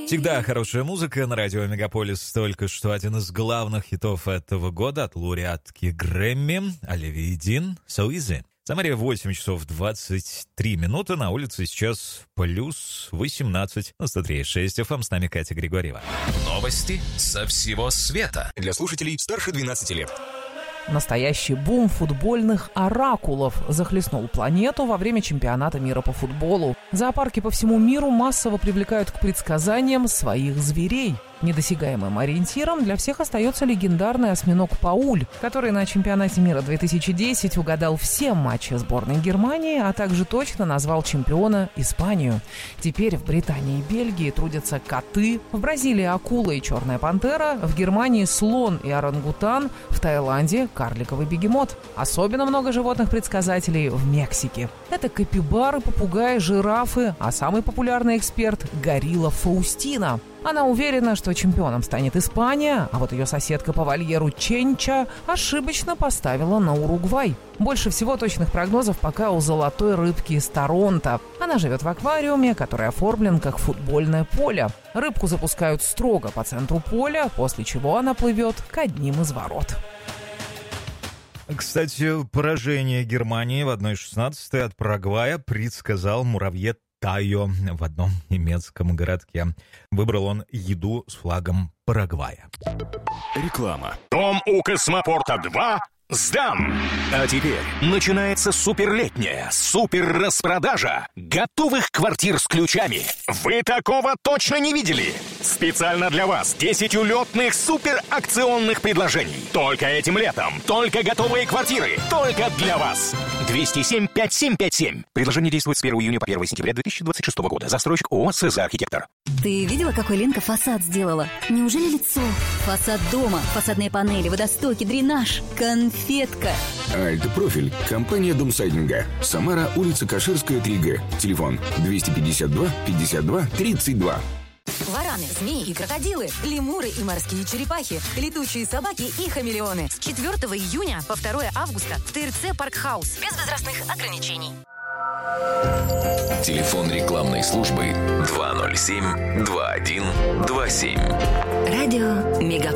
Всегда хорошая музыка на радио Мегаполис. Только что один из главных хитов этого года от лауреатки Грэмми Оливии Дин «So Easy». В Самаре 8 часов 23 минуты. На улице сейчас плюс 18. На 103.6 FM. С нами Катя Григорьева. Новости со всего света. Для слушателей старше 12 лет. Настоящий бум футбольных оракулов захлестнул планету во время чемпионата мира по футболу. Зоопарки по всему миру массово привлекают к предсказаниям своих зверей. Недосягаемым ориентиром для всех остается легендарный осьминог Пауль, который на чемпионате мира 2010 угадал все матчи сборной Германии, а также точно назвал чемпиона Испанию. Теперь в Британии и Бельгии трудятся коты, в Бразилии акула и черная пантера, в Германии слон и орангутан, в Таиланде карликовый бегемот. Особенно много животных-предсказателей в Мексике. Это капибары, попугаи, жирафы, а самый популярный эксперт – горилла Фаустина. Она уверена, что чемпионом станет Испания, а вот ее соседка по вольеру Ченча ошибочно поставила на Уругвай. Больше всего точных прогнозов пока у золотой рыбки из Торонто. Она живет в аквариуме, который оформлен как футбольное поле. Рыбку запускают строго по центру поля, после чего она плывет к одним из ворот. Кстати, поражение Германии в 1/16 от Парагвая предсказал муравьед Тайо в одном немецком городке. Выбрал он еду с флагом Парагвая. Реклама. Дом у Космопорта-2 сдам! А теперь начинается суперлетняя супер-распродажа готовых квартир с ключами. Вы такого точно не видели? Специально для вас 10 улетных супер-акционных предложений. Только этим летом. Только готовые квартиры. Только для вас. 207-5757. Предложение действует с 1 июня по 1 сентября 2026 года. Застройщик ООО «СЗ Архитектор». Ты видела, какой Ленка фасад сделала? Неужели лицо? Фасад дома, фасадные панели, водостоки, дренаж. Конфетка. Альт-профиль. Компания Домсайдинга. Самара, улица Каширская, 3Г. Телефон 252 52 32. Вараны, змеи и крокодилы, лемуры и морские черепахи, летучие собаки и хамелеоны. С 4 июня по 2 августа в ТРЦ «Паркхаус». Без возрастных ограничений. Телефон рекламной службы 207-2127. Радио Мегаполис.